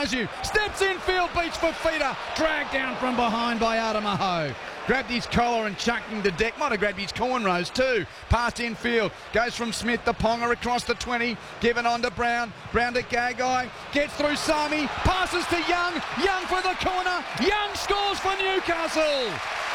Mazu steps infield, beats for Fifita, dragged down from behind by Adamaho. Grabbed his collar and chucked him to deck. Might have grabbed his cornrows too. Past infield. Goes from Smith to Ponga across the 20. Given on to Brown. Brown to Gagai. Gets through Sami. Passes to Young. Young for the corner. Young scores for Newcastle.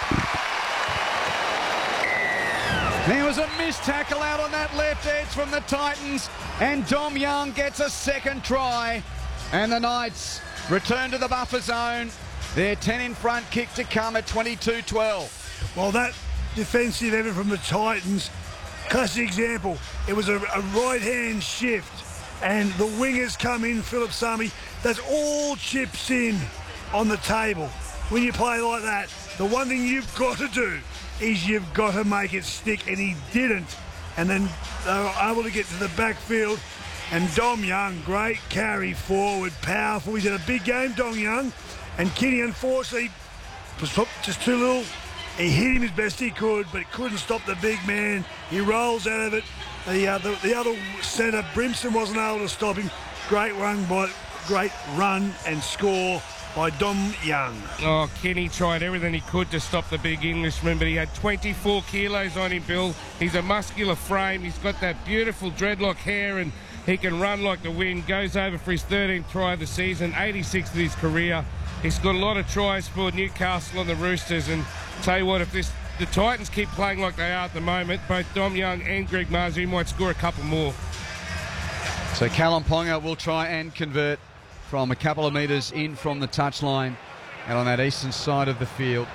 There was a missed tackle out on that left edge from the Titans. And Dom Young gets a second try. And the Knights return to the buffer zone. Their 10 in front, kick to come at 22-12. Well, that defensive effort from the Titans, classic example. It was a right-hand shift, and the wingers come in, Philip Sami. That's all chips in on the table. When you play like that, the one thing you've got to do is you've got to make it stick, and he didn't. And then they were able to get to the backfield, and Dom Young, great carry forward, powerful. He's had a big game, Dom Young. And Kenny, unfortunately, was just too little. He hit him as best he could, but couldn't stop the big man. He rolls out of it. The other centre, Brimson, wasn't able to stop him. Great run and score by Dom Young. Oh, Kenny tried everything he could to stop the big Englishman, but he had 24 kilos on him, Bill. He's a muscular frame. He's got that beautiful dreadlock hair, and he can run like the wind. Goes over for his 13th try of the season, 86th of his career. He's got a lot of tries for Newcastle and the Roosters, and tell you what, if the Titans keep playing like they are at the moment, both Dom Young and Greg Mazu might score a couple more. So Callum Ponga will try and convert from a couple of metres in from the touchline and on that eastern side of the field.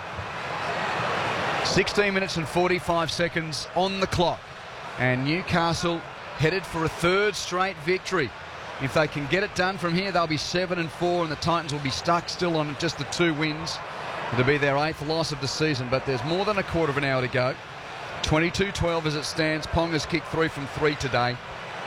16 minutes and 45 seconds on the clock, and Newcastle headed for a third straight victory. If they can get it done from here, they'll be 7-4, and the Titans will be stuck still on just the 2 wins. It'll be their 8th loss of the season, but there's more than a quarter of an hour to go. 22-12 as it stands. Ponga's kicked 3 from 3 today.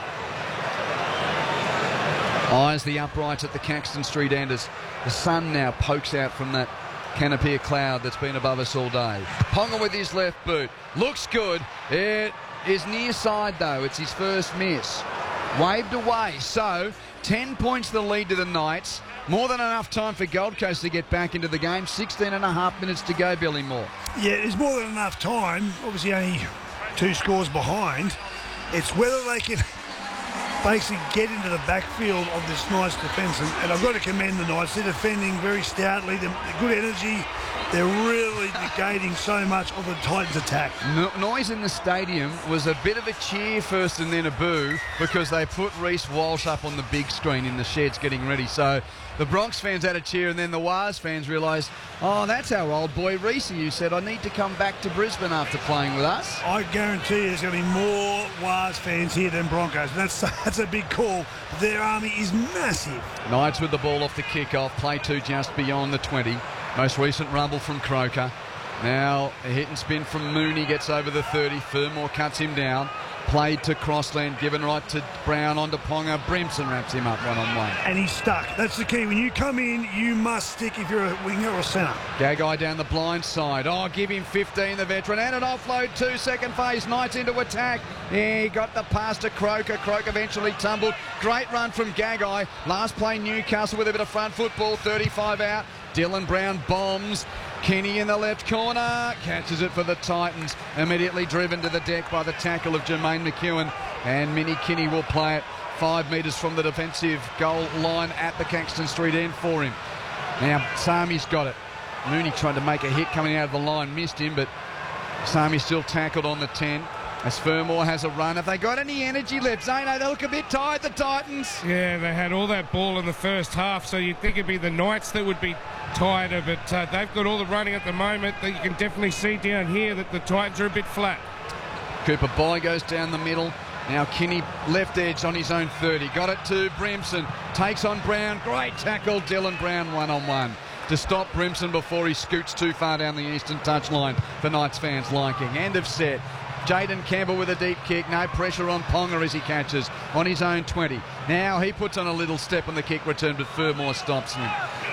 Eyes the uprights at the Caxton Street end as the sun now pokes out from that canopy of cloud that's been above us all day. Ponga with his left boot. Looks good. It is near side, though. It's his first miss. Waved away. So 10 points the lead to the Knights. More than enough time for Gold Coast to get back into the game. 16.5 minutes to go, Billy Moore. Yeah, there's more than enough time. Obviously only 2 scores behind. It's whether they can basically get into the backfield of this Knights defence. And I've got to commend the Knights. They're defending very stoutly. They're good energy. They're really negating so much of the Titans' attack. Noise in the stadium was a bit of a cheer first and then a boo because they put Reece Walsh up on the big screen in the sheds getting ready. So the Bronx fans had a cheer, and then the Wars fans realised, oh, that's our old boy Reece who said, I need to come back to Brisbane after playing with us. I guarantee you there's going to be more Wars fans here than Broncos. That's a big call. Their army is massive. Knights with the ball off the kick-off. Play 2 just beyond the 20. Most recent rumble from Croker. Now a hit and spin from Mooney, gets over the 30. Fermor cuts him down. Played to Crossland, given right to Brown, onto Ponga. Brimson wraps him up one-on-one. And he's stuck. That's the key. When you come in, you must stick if you're a winger or centre. Gagai down the blind side. Oh, give him 15, the veteran. And an offload 2, second phase. Knights into attack. Yeah, he got the pass to Croker. Croker eventually tumbled. Great run from Gagai. Last play Newcastle with a bit of front football. 35 out. Dylan Brown bombs. Kenny in the left corner, catches it for the Titans. Immediately driven to the deck by the tackle of Jermaine McEwen. And Minnie Kenny will play it 5 metres from the defensive goal line at the Caxton Street end for him. Now, Sami's got it. Mooney tried to make a hit coming out of the line, missed him, but Sami still tackled on the 10. As Fermor has a run. Have they got any energy left? Zano, they look a bit tired, the Titans. Yeah, they had all that ball in the first half, so you'd think it'd be the Knights that would be tired of it. They've got all the running at the moment. That you can definitely see down here that the Titans are a bit flat. Cooper Boy goes down the middle. Now Kinney left edge on his own 30. Got it to Brimson. Takes on Brown. Great tackle. Dylan Brown one-on-one to stop Brimson before he scoots too far down the eastern touchline for Knights fans' liking. End of set. Jaden Campbell with a deep kick. No pressure on Ponga as he catches on his own 20. Now he puts on a little step on the kick return, but Fermor stops him.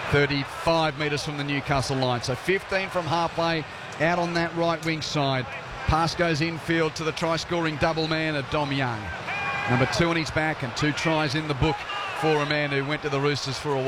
35 metres from the Newcastle line. So 15 from halfway out on that right wing side. Pass goes infield to the try-scoring double man of Dom Young. Number 2 on his back and 2 tries in the book for a man who went to the Roosters for a while.